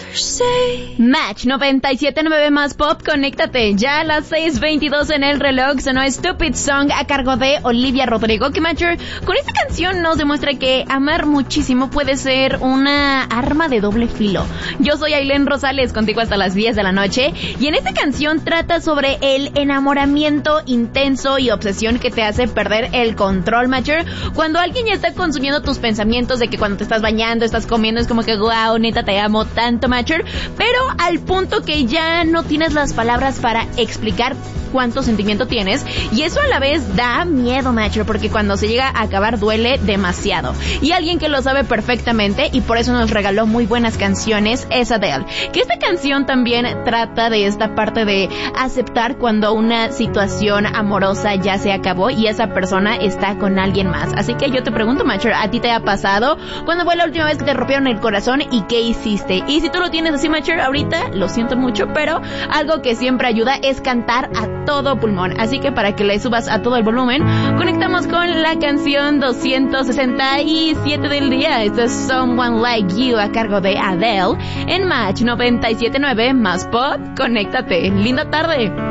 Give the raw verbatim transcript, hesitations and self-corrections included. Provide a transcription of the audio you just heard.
Match noventa y siete punto nueve más pop, conéctate. Ya a las seis veintidós en el reloj sonó Stupid Song a cargo de Olivia Rodrigo, que Matcher con esta canción nos demuestra que amar muchísimo puede ser una arma de doble filo. Yo soy Ailén Rosales, contigo hasta las diez de la noche, y en esta canción trata sobre el enamoramiento intenso y obsesión que te hace perder el control, Matcher, cuando alguien ya está consumiendo tus pensamientos de que cuando te estás bañando, estás comiendo, es como que wow, neta te amo tanto, Matcher, pero al punto que ya no tienes las palabras para explicar cuánto sentimiento tienes, y eso a la vez da miedo, Matcher, porque cuando se llega a acabar duele demasiado. Y alguien que lo sabe perfectamente y por eso nos regaló muy buenas canciones es Adele, que esta canción también trata de esta parte de aceptar cuando una situación amorosa ya se acabó y esa persona está con alguien más. Así que yo te pregunto, Matcher, ¿a ti te ha pasado? ¿Cuándo fue la última vez que te rompieron el corazón y qué hiciste? Y si tú lo tienes así, Matcher, ahorita lo siento mucho, pero algo que siempre ayuda es cantar a todo pulmón. Así que para que le subas a todo el volumen, conectamos con la canción doscientos sesenta y siete del día. Esto es Someone Like You a cargo de Adele en Match noventa y siete punto nueve más pop. Conéctate. Linda tarde.